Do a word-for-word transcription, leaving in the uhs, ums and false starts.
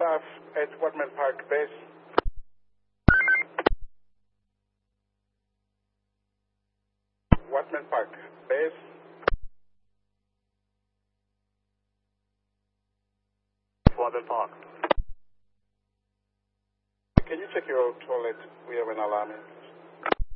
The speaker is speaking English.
staff at Watman Park Base. Watman Park Base. Watman Park. Can you check your toilet? We have an alarm.